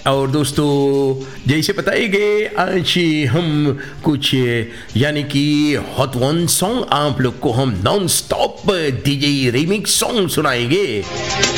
और दोस्तों जैसे बताए गए आज हम कुछ यानी कि हॉट वन सॉन्ग आप लोग को हम non stop DJ remix song सुनाएंगे।